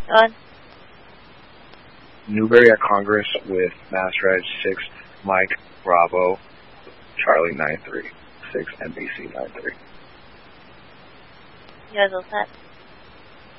On. Newberry at Congress with Mass Reg 6 Mike Bravo Charlie 93 6 NBC 93. You guys all set?